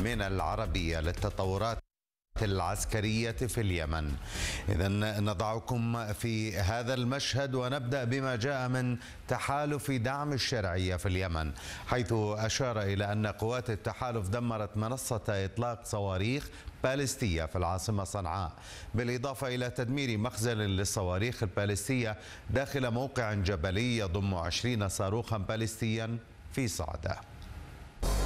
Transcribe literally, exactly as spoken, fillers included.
من العربية للتطورات العسكرية في اليمن. إذن نضعكم في هذا المشهد ونبدأ بما جاء من تحالف دعم الشرعية في اليمن، حيث أشار إلى أن قوات التحالف دمرت منصة إطلاق صواريخ باليستية في العاصمة صنعاء، بالإضافة إلى تدمير مخزن للصواريخ الباليستية داخل موقع جبلي يضم عشرين صاروخا باليستيا في صعدة.